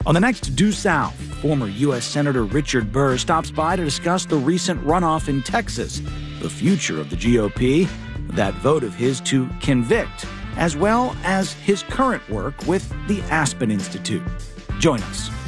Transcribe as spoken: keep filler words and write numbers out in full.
On the next Due South, former U S Senator Richard Burr stops by to discuss the recent runoff in Texas, the future of the G O P, that vote of his to convict, as well as his current work with the Aspen Institute. Join us.